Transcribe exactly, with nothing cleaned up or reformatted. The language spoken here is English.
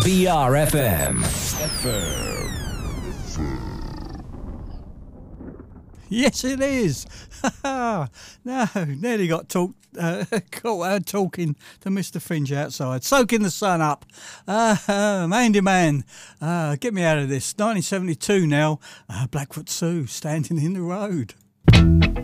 B R F M. F M. Yes, it is. No, nearly got talk, uh, caught out talking to Mister Finch outside, soaking the sun up. Uh, uh, Mandy Man, uh, get me out of this. nineteen seventy-two now, uh, Blackfoot Sue, Standing in the Road.